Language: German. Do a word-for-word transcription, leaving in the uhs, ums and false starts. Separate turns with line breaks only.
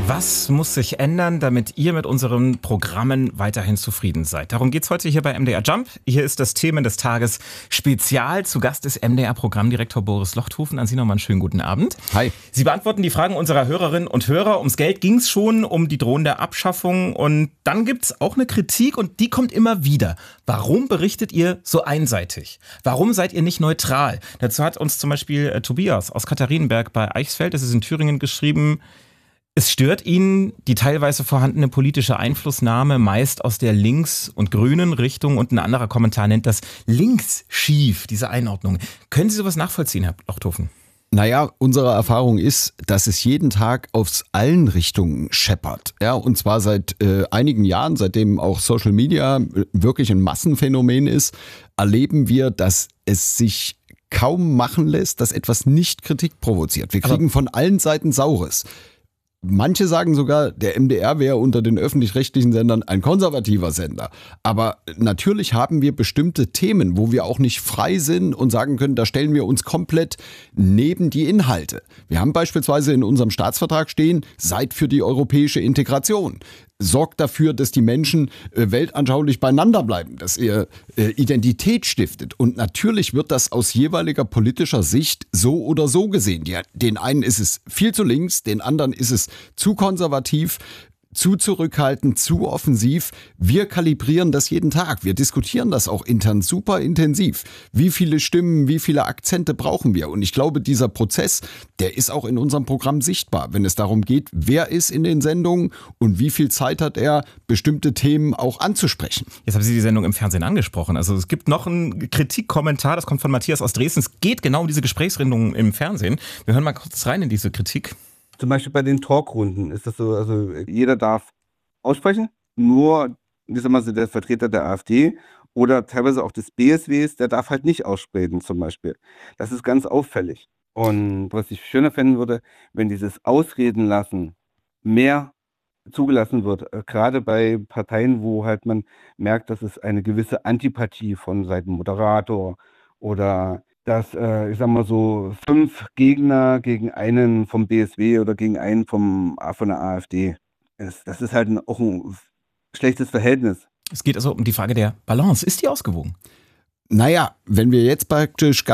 Was muss sich ändern, damit ihr mit unseren Programmen weiterhin zufrieden seid? Darum geht's heute hier bei M D R Jump. Hier ist das Thema des Tages Spezial. Zu Gast ist M D R-Programmdirektor Boris Lochthofen. An Sie nochmal einen schönen guten Abend.
Hi.
Sie beantworten die Fragen unserer Hörerinnen und Hörer. Ums Geld ging's schon, um die drohende Abschaffung. Und dann gibt's auch eine Kritik und die kommt immer wieder. Warum berichtet ihr so einseitig? Warum seid ihr nicht neutral? Dazu hat uns zum Beispiel äh, Tobias aus Katharinenberg bei Eichsfeld, das ist in Thüringen, geschrieben: Es stört ihn die teilweise vorhandene politische Einflussnahme, meist aus der links- und grünen Richtung. Und ein anderer Kommentar nennt das links schief, diese Einordnung. Können Sie sowas nachvollziehen, Herr Lochthofen?
Naja, unsere Erfahrung ist, dass es jeden Tag aus allen Richtungen scheppert. Ja, und zwar seit äh, einigen Jahren, seitdem auch Social Media wirklich ein Massenphänomen ist, erleben wir, dass es sich kaum machen lässt, dass etwas nicht Kritik provoziert. Wir kriegen von allen Seiten Saures. Manche sagen sogar, der M D R wäre unter den öffentlich-rechtlichen Sendern ein konservativer Sender. Aber natürlich haben wir bestimmte Themen, wo wir auch nicht frei sind und sagen können, da stellen wir uns komplett neben die Inhalte. Wir haben beispielsweise in unserem Staatsvertrag stehen, seid für die europäische Integration. Sorgt dafür, dass die Menschen äh, weltanschaulich beieinander bleiben, dass ihr äh, Identität stiftet. Und natürlich wird das aus jeweiliger politischer Sicht so oder so gesehen. Die, den einen ist es viel zu links, den anderen ist es zu konservativ, zu zurückhaltend, zu offensiv. Wir kalibrieren das jeden Tag. Wir diskutieren das auch intern super intensiv. Wie viele Stimmen, wie viele Akzente brauchen wir? Und ich glaube, dieser Prozess, der ist auch in unserem Programm sichtbar, wenn es darum geht, wer ist in den Sendungen und wie viel Zeit hat er, bestimmte Themen auch anzusprechen.
Jetzt haben Sie die Sendung im Fernsehen angesprochen. Also es gibt noch einen Kritikkommentar, das kommt von Matthias aus Dresden. Es geht genau um diese Gesprächsrundungen im Fernsehen. Wir hören mal kurz rein in diese Kritik.
Zum Beispiel bei den Talkrunden ist das so, also jeder darf aussprechen, nur ich sag mal so, der Vertreter der AfD oder teilweise auch des B S Ws, der darf halt nicht aussprechen zum Beispiel. Das ist ganz auffällig. Und was ich schöner finden würde, wenn dieses Ausreden lassen mehr zugelassen wird, äh, gerade bei Parteien, wo halt man merkt, dass es eine gewisse Antipathie von Seiten Moderator oder dass, äh, ich sag mal so, fünf Gegner gegen einen vom B S W oder gegen einen vom, von der AfD ist. Das ist halt ein, auch ein schlechtes Verhältnis.
Es geht also um die Frage der Balance. Ist die ausgewogen?
Naja, wenn wir jetzt praktisch